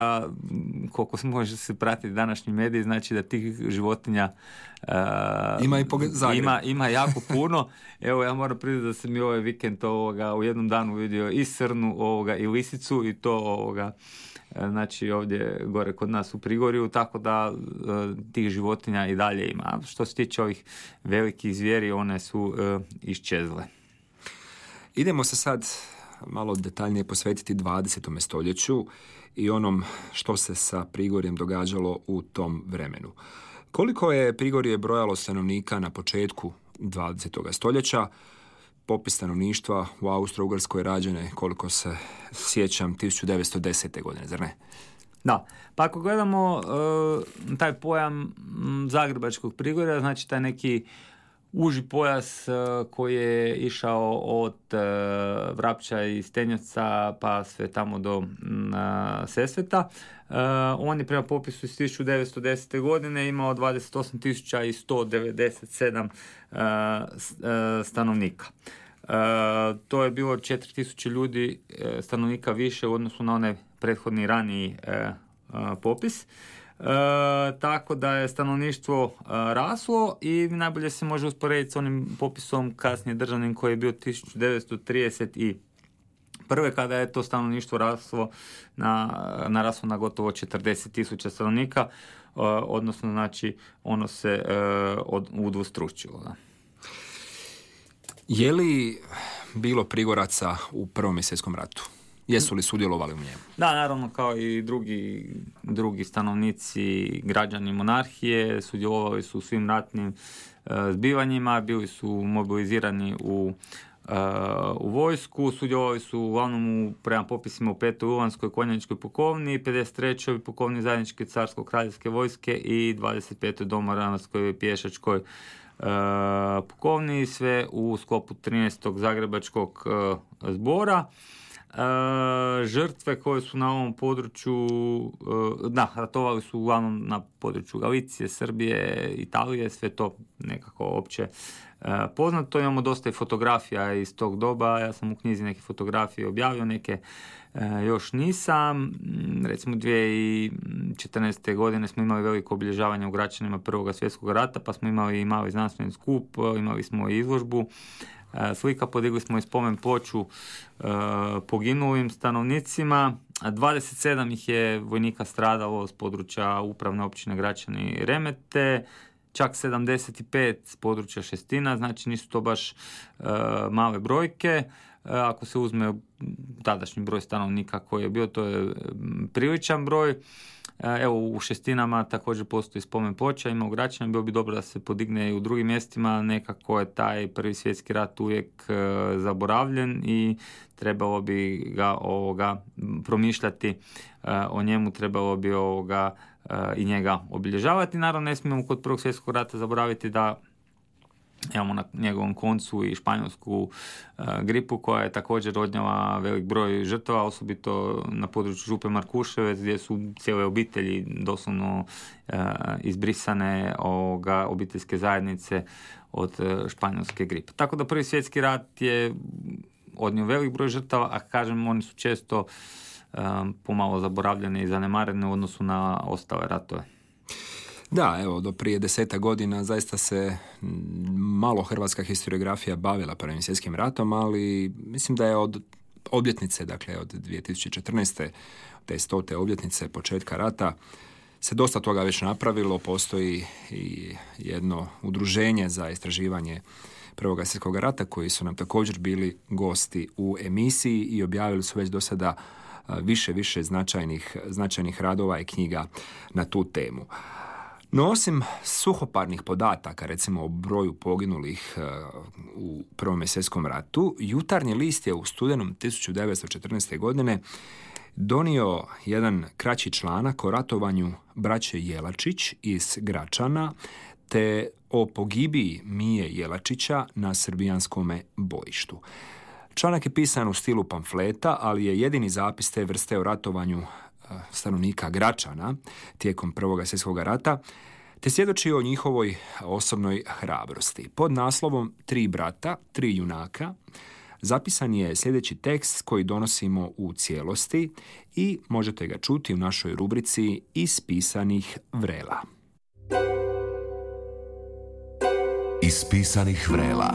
koliko se može se pratiti današnji mediji, znači da tih životinja ima i po Zagrebu. Ima jako puno. Evo, ja moram priznati da sam i ovaj vikend u jednom danu vidio i srnu i lisicu i to znači ovdje gore kod nas u Prigorju, tako da tih životinja i dalje ima. Što se tiče ovih velikih zvijeri, one su iščezle. Idemo se sad malo detaljnije posvetiti 20. stoljeću i onom što se sa Prigorjem događalo u tom vremenu. Koliko je Prigorje brojalo stanovnika na početku 20. stoljeća? Popis stanovništva u Austro-Ugarskoj rađen je, koliko se sjećam, 1910. godine, zar ne? Da, pa ako gledamo taj pojam Zagrebačkog Prigorja, znači taj neki uži pojas koji je išao od Vrapča i Stenjevca pa sve tamo do Sesveta. On je prema popisu iz 1910. godine imao 28.197 stanovnika. To je bilo 4.000 ljudi stanovnika više u odnosu na onaj prethodni raniji popis. Tako da je stanovništvo raslo i najbolje se može usporediti s onim popisom kasnije državnim koji je bio 1931. kada je to stanovništvo naraslo na gotovo 40.000 stanovnika, odnosno znači ono se udvostručilo. Da. Je li bilo Prigoraca u Prvom svjetskom ratu? Jesu li sudjelovali u njemu? Da, naravno, kao i drugi stanovnici, građani monarhije, sudjelovali su u svim ratnim zbivanjima, bili su mobilizirani u vojsku, sudjelovali su uglavnom prema popisima u 5. Ulanskoj konjaničkoj pukovni, 53. pukovni zajedničke carsko-kraljevske vojske i 25. domoranskoj pješačkoj pukovni, sve u sklopu 13. zagrebačkog zbora. Žrtve koje su na ovom području ratovali su uglavnom na području Galicije, Srbije, Italije, sve to nekako opće poznato. Imamo dosta i fotografija iz tog doba, ja sam u knjizi neke fotografije objavio, neke još nisam. Recimo 2014. godine smo imali veliko obilježavanje u Gračanima Prvog svjetskog rata, pa smo imali i mali znanstveni skup, imali smo i izložbu slika, podigli smo i spomen ploču poginulim stanovnicima. 27 ih je vojnika stradalo s područja upravne općine Gračani i Remete, čak 75 s područja Šestina, znači nisu to baš male brojke. Ako se uzme tadašnji broj stanovnika koji je bio, to je priličan broj. Evo, u Šestinama također postoji spomen ploča, ima u Gračanima, bilo bi dobro da se podigne i u drugim mjestima, nekako je taj Prvi svjetski rat uvijek zaboravljen i trebalo bi ga promišljati o njemu, trebalo bi i njega obilježavati. Naravno, ne smijemo kod Prvog svjetskog rata zaboraviti da imamo na njegovom koncu i španjolsku gripu koja je također odnijela velik broj žrtava, osobito na području Župe Markuševec gdje su cijele obitelji doslovno izbrisane obiteljske zajednice od španjolske gripe. Tako da Prvi svjetski rat je odnio velik broj žrtava, a kažem, oni su često pomalo zaboravljene i zanemarene u odnosu na ostale ratove. Da, evo, do prije 10 godina zaista se malo hrvatska historiografija bavila Prvim svjetskim ratom, ali mislim da je od obljetnice, dakle od 2014. te 100. obljetnice početka rata se dosta toga već napravilo. Postoji i jedno udruženje za istraživanje Prvog svjetskog rata koji su nam također bili gosti u emisiji i objavili su već do sada više značajnih radova i knjiga na tu temu. No, osim suhoparnih podataka, recimo o broju poginulih u Prvom svjetskom ratu, Jutarnji list je u studenom 1914. godine donio jedan kraći članak o ratovanju braće Jelačić iz Gračana te o pogibiji Mije Jelačića na srbijanskome bojištu. Članak je pisan u stilu pamfleta, ali je jedini zapis te vrste o ratovanju stanovnika Gračana tijekom Prvog svjetskog rata, te svjedoči o njihovoj osobnoj hrabrosti. Pod naslovom 3 brata, 3 junaka, zapisan je sljedeći tekst koji donosimo u cijelosti i možete ga čuti u našoj rubrici Iz pisanih vrela. Iz pisanih vrela.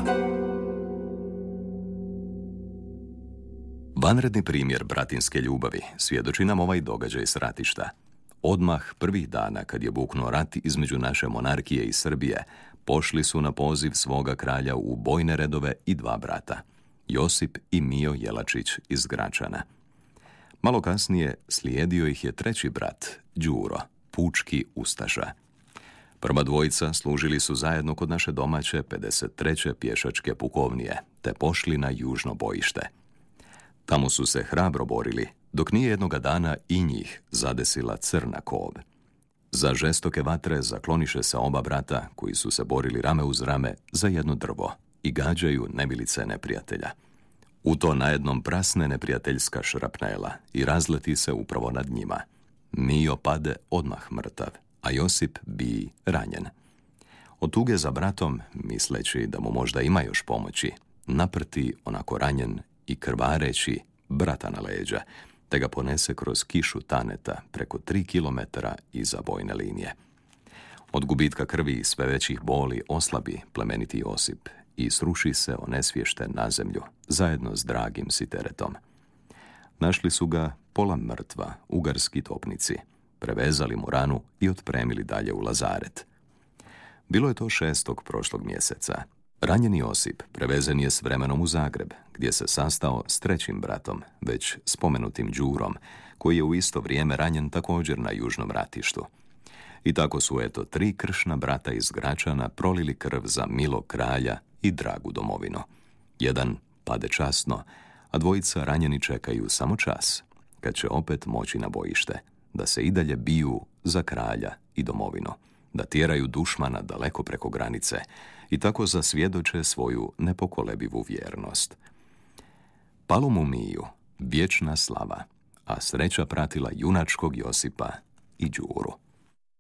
Vanredni primjer bratinske ljubavi svjedoči nam ovaj događaj s ratišta. Odmah prvih dana kad je buknuo rat između naše monarhije i Srbije, pošli su na poziv svoga kralja u bojne redove i 2 brata, Josip i Mijo Jelačić iz Gračana. Malo kasnije slijedio ih je 3. brat, Đuro, pučki ustaša. Prva dvojica služili su zajedno kod naše domaće 53. pješačke pukovnije, te pošli na južno bojište. Tamo su se hrabro borili, dok nije jednoga dana i njih zadesila crna kov. Za žestoke vatre zakloniše se oba brata, koji su se borili rame uz rame za jedno drvo i gađaju nebilice neprijatelja. U to najednom prasne neprijateljska šrapnela i razleti se upravo nad njima. Mijo pade odmah mrtav, a Josip bi ranjen. Od tuge za bratom, misleći da mu možda ima još pomoći, naprti onako ranjen i krvareći brata na leđa, te ga ponese kroz kišu taneta preko 3 kilometara iza bojne linije. Od gubitka krvi i sve većih boli oslabi plemeniti Josip i sruši se onesvješten na zemlju, zajedno s dragim si teretom. Našli su ga pola mrtva ugarski topnici, prevezali mu ranu i otpremili dalje u lazaret. Bilo je to 6. prošlog mjeseca. Ranjeni Josip prevezen je s vremenom u Zagreb, gdje se sastao s 3. bratom, već spomenutim Đurom, koji je u isto vrijeme ranjen također na južnom ratištu. I tako su 3 kršna brata iz Gračana prolili krv za milog kralja i dragu domovinu. Jedan pade časno, a 2 ranjeni čekaju samo čas, kad će opet moći na bojište, da se i dalje biju za kralja i domovinu, da tjeraju dušmana daleko preko granice i tako zasvjedoče svoju nepokolebivu vjernost. Palo mu Miju vječna slava, a sreća pratila junačkog Josipa i Đuru.